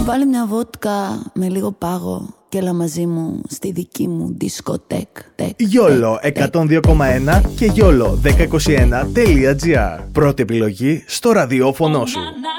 Βάλε μια βότκα με λίγο πάγο και έλα μαζί μου στη δική μου δισκοτέκ. YOLO 102,1 και YOLO1021.gr. Πρώτη επιλογή στο ραδιόφωνο σου.